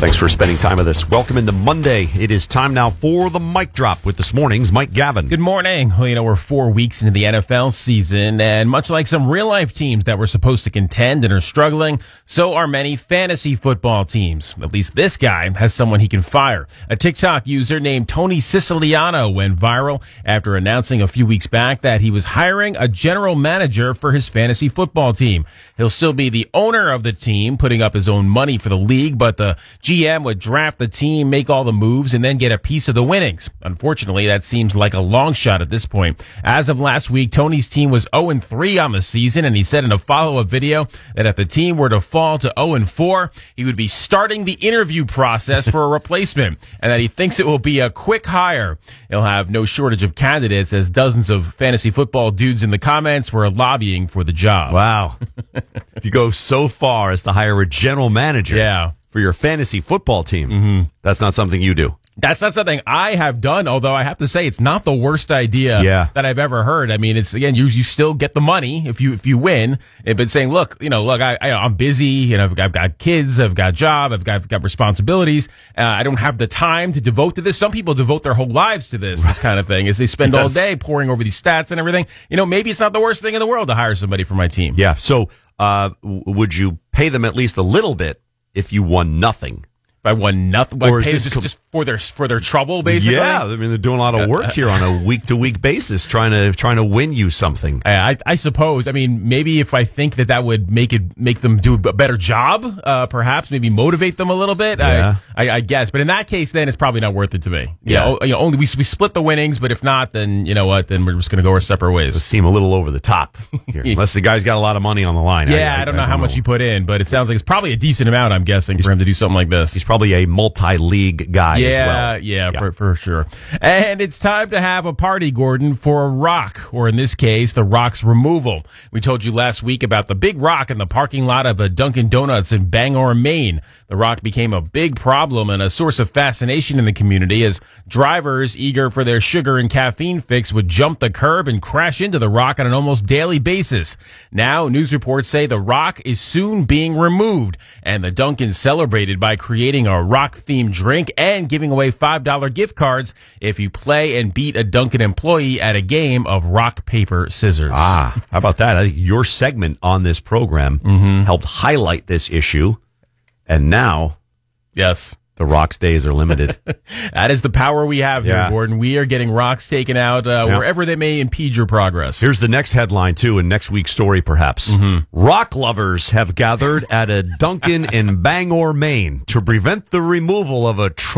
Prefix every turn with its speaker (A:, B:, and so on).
A: Thanks for spending time with us. Welcome into Monday. It is time now for the Mic Drop with this morning's Mike Gavin.
B: Good morning. Well, we're 4 weeks into the NFL season, and much like some real-life teams that were supposed to contend and are struggling, so are many fantasy football teams. At least this guy has someone he can fire. A TikTok user named Tony Siciliano went viral after announcing a few weeks back that he was hiring a general manager for his fantasy football team. He'll still be the owner of the team, putting up his own money for the league, but the GM would draft the team, make all the moves, and then get a piece of the winnings. Unfortunately, that seems like a long shot at this point. As of last week, Tony's team was 0-3 on the season, and he said in a follow-up video that if the team were to fall to 0-4, he would be starting the interview process for a replacement, and that he thinks it will be a quick hire. He'll have no shortage of candidates, as dozens of fantasy football dudes in the comments were lobbying for the job.
A: Wow. If you go so far as to hire a general manager for your fantasy football team, that's not something you do.
B: That's not something I have done, although I have to say it's not the worst idea that I've ever heard. I mean, it's, again, you still get the money if you win, but saying, look, I'm busy, I've got kids, I've got a job, I've got responsibilities, I don't have the time to devote to this. Some people devote their whole lives to this kind of thing, as they spend all day poring over these stats and everything. Maybe it's not the worst thing in the world to hire somebody for my team.
A: Yeah, so would you pay them at least a little bit if you won nothing?
B: If I won nothing,
A: or
B: pay just for their trouble, basically.
A: Yeah, I mean they're doing a lot of work here on a week-to-week basis, trying to win you something.
B: I suppose. I mean, maybe if I think that would make them do a better job, perhaps maybe motivate them a little bit.
A: Yeah.
B: I guess, but in that case, then it's probably not worth it to me.
A: Yeah.
B: Only we split the winnings, but if not, then you know what? Then we're just going to go our separate ways.
A: It seem a little over the top here, unless the guy's got a lot of money on the line.
B: Yeah, I don't know how much he put in, but it sounds like it's probably a decent amount. I'm guessing for him to do something like this.
A: He's probably a multi-league guy as well.
B: Yeah, for sure. And it's time to have a party, Gordon, for a rock, or in this case, the rock's removal. We told you last week about the big rock in the parking lot of a Dunkin' Donuts in Bangor, Maine. The rock became a big problem and a source of fascination in the community as drivers eager for their sugar and caffeine fix would jump the curb and crash into the rock on an almost daily basis. Now, news reports say the rock is soon being removed, and the Dunkin' celebrated by creating a rock-themed drink and giving away $5 gift cards if you play and beat a Dunkin' employee at a game of rock, paper, scissors.
A: How about that? I think your segment on this program helped highlight this issue, and now,
B: yes,
A: the rocks days are limited.
B: That is the power we have here, Gordon. We are getting rocks taken out wherever they may impede your progress.
A: Here's the next headline, too, in next week's story, perhaps. Rock lovers have gathered at a Dunkin' in Bangor, Maine to prevent the removal of a